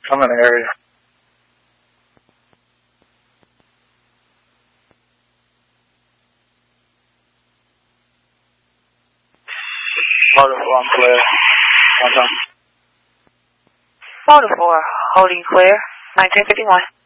I'm in the area. Motor 4, I'm clear. Motor 4, holding clear. 1951.